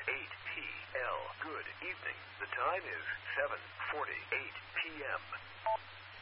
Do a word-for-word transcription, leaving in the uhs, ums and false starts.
eight P L. Good evening. The time is seven forty-eight p m